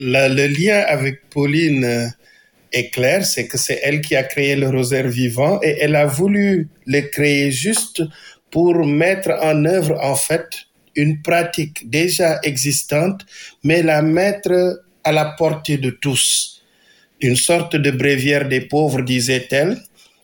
Le lien avec Pauline est clair, c'est que c'est elle qui a créé le rosaire vivant et elle a voulu le créer juste pour mettre en œuvre en fait une pratique déjà existante, mais la mettre à la portée de tous. Une sorte de bréviaire des pauvres, disait-elle,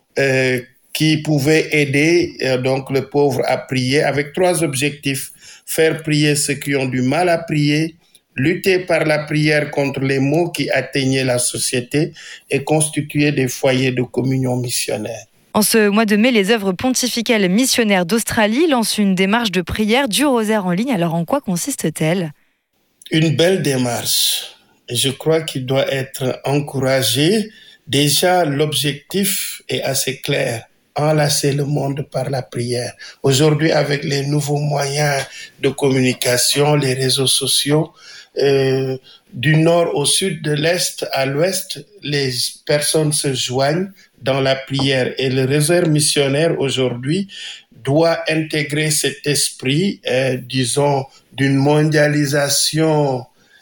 qui pouvait aider donc le pauvre à prier avec 3 objectifs. Faire prier ceux qui ont du mal à prier, lutter par la prière contre les maux qui atteignaient la société et constituer des foyers de communion missionnaire. En ce mois de mai, les œuvres pontificales missionnaires d'Australie lancent une démarche de prière du rosaire en ligne. Alors en quoi consiste-t-elle ? Une belle démarche. Je crois qu'il doit être encouragé. Déjà, l'objectif est assez clair. Enlacer le monde par la prière. Aujourd'hui, avec les nouveaux moyens de communication, les réseaux sociaux, du nord au sud, de l'est à l'ouest, les personnes se joignent dans la prière. Et le rosaire missionnaire aujourd'hui doit intégrer cet esprit, disons, d'une mondialisation,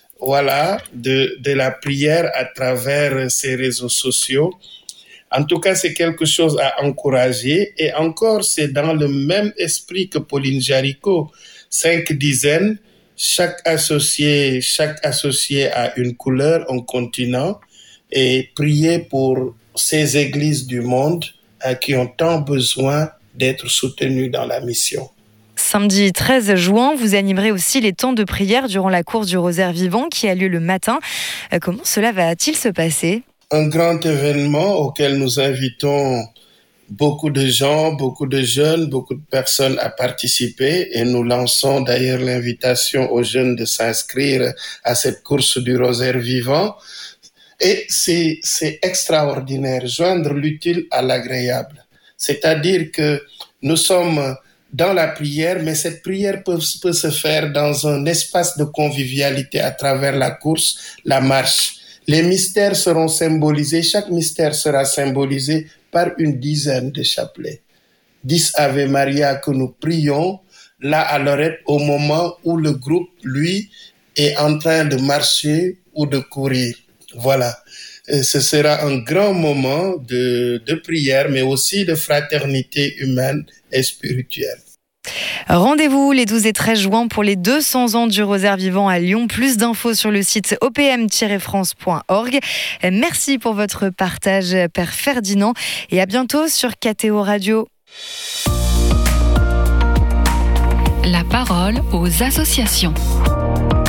de la prière à travers ces réseaux sociaux. En tout cas, c'est quelque chose à encourager. Et encore, c'est dans le même esprit que Pauline Jaricot. 5 dizaines, chaque associé a une couleur, un continent, et prier pour ces églises du monde qui ont tant besoin d'être soutenues dans la mission. Samedi 13 juin, vous animerez aussi les temps de prière durant la course du rosaire vivant qui a lieu le matin. Comment cela va-t-il se passer ? Un grand événement auquel nous invitons beaucoup de gens, beaucoup de jeunes, beaucoup de personnes à participer et nous lançons d'ailleurs l'invitation aux jeunes de s'inscrire à cette course du rosaire vivant. Et c'est extraordinaire, joindre l'utile à l'agréable. C'est-à-dire que nous sommes dans la prière, mais cette prière peut se faire dans un espace de convivialité à travers la course, la marche. Les mystères seront symbolisés, chaque mystère sera symbolisé par une dizaine de chapelets. 10 Ave Maria que nous prions, là à Lorette, au moment où le groupe, lui, est en train de marcher ou de courir. Voilà. Et ce sera un grand moment de prière, mais aussi de fraternité humaine et spirituelle. Rendez-vous les 12 et 13 juin pour les 200 ans du rosaire vivant à Lyon. Plus d'infos sur le site opm-france.org. Merci pour votre partage, Père Ferdinand, et à bientôt sur KTO Radio. La parole aux associations.